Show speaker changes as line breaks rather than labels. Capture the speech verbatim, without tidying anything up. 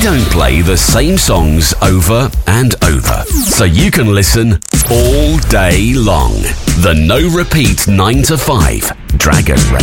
don't play the same songs over and over, so you can listen all day long. The No Repeat nine to five Dragon Radio.